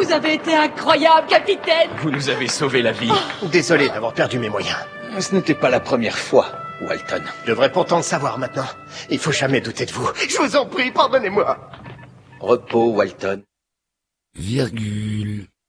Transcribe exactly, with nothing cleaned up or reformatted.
Vous avez été incroyable, capitaine. Vous nous avez sauvé la vie. Désolé d'avoir perdu mes moyens. Ce n'était pas la première fois, Walton. Je devrais pourtant le savoir maintenant. Il faut jamais douter de vous. Je vous en prie, pardonnez-moi. Repos, Walton. Virgule.